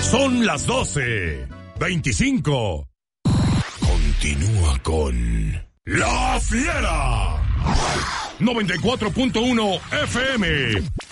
Son las 12:25. Continúa con La Fiera. 94.1 FM.